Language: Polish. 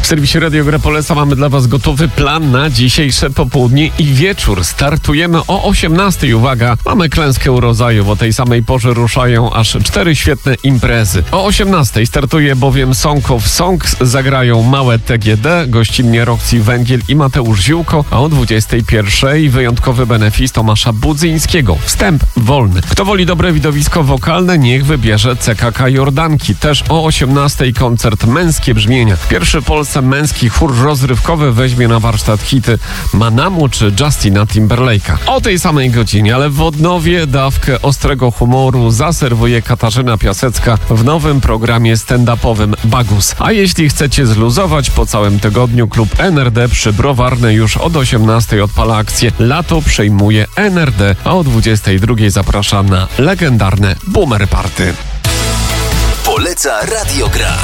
W serwisie Radio Gra Poleca mamy dla Was gotowy plan na dzisiejsze popołudnie i wieczór. Startujemy o 18:00. Uwaga, mamy klęskę rodzaju. O tej samej porze ruszają aż 4 świetne imprezy. O 18:00 startuje bowiem Song of Songs. Zagrają Małe TGD, gościnnie Roxy Węgiel i Mateusz Ziółko, a o 21:00 wyjątkowy benefis Tomasza Budzyńskiego. Wstęp wolny. Kto woli dobre widowisko wokalne, niech wybierze CKK Jordanki. Też o 18:00 koncert Męskie Brzmienia. Pierwszy w Polsce męski chór rozrywkowy weźmie na warsztat hity Manamu czy Justina Timberlake'a. O tej samej godzinie, ale w odnowie dawkę ostrego humoru zaserwuje Katarzyna Piasecka w nowym programie stand-upowym Bagus. A jeśli chcecie zluzować po całym tygodniu, klub NRD przy Browarnej już od 18:00 odpala akcję Lato przejmuje NRD, a o 22:00 zaprasza na legendarne Boomer Party. Poleca Radio Gra.